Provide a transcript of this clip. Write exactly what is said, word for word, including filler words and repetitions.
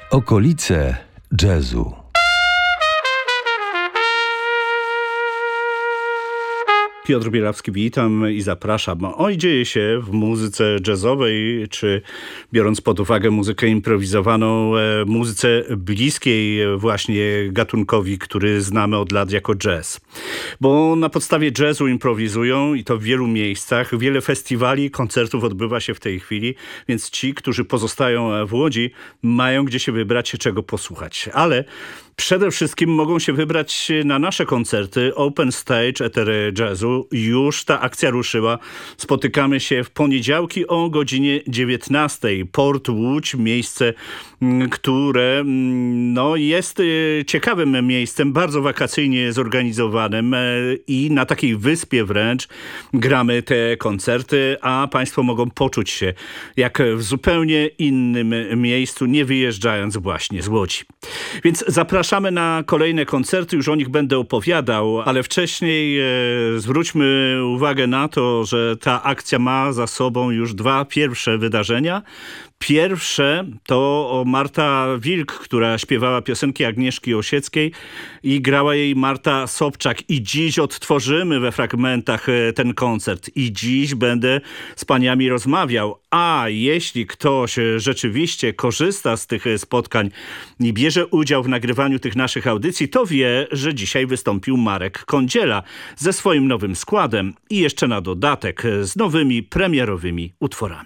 Okolice jazzu. Piotr Bielawski, witam i zapraszam. Oj, dzieje się w muzyce jazzowej, czy biorąc pod uwagę muzykę improwizowaną, e, muzyce bliskiej właśnie gatunkowi, który znamy od lat jako jazz. Bo na podstawie jazzu improwizują i to w wielu miejscach. Wiele festiwali, koncertów odbywa się w tej chwili, więc ci, którzy pozostają w Łodzi, mają gdzie się wybrać, czego posłuchać. Ale przede wszystkim mogą się wybrać na nasze koncerty Open Stage Etery Jazzu. Już ta akcja ruszyła. Spotykamy się w poniedziałki o godzinie dziewiętnastej. Port Łódź, miejsce, które no, jest ciekawym miejscem, bardzo wakacyjnie zorganizowanym i na takiej wyspie wręcz gramy te koncerty, a państwo mogą poczuć się jak w zupełnie innym miejscu, nie wyjeżdżając właśnie z Łodzi. Więc zapraszamy na kolejne koncerty, już o nich będę opowiadał, ale wcześniej e, zwróćmy uwagę na to, że ta akcja ma za sobą już dwa pierwsze wydarzenia. Pierwsze to Marta Wilk, która śpiewała piosenki Agnieszki Osieckiej i grała jej Marta Sobczak. I dziś odtworzymy we fragmentach ten koncert. I dziś będę z paniami rozmawiał. A jeśli ktoś rzeczywiście korzysta z tych spotkań i bierze udział w nagrywaniu tych naszych audycji, to wie, że dzisiaj wystąpił Marek Kądziela ze swoim nowym składem i jeszcze na dodatek z nowymi premierowymi utworami.